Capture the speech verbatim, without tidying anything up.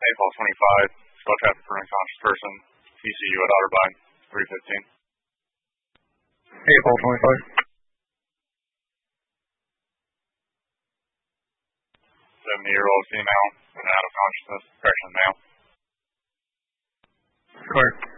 eight ball twenty-five, spell traffic for unconscious person, E C U at Otterbein, three fifteen. eight ball twenty-five. seventy-year-old female, out of consciousness, correction male. Clear.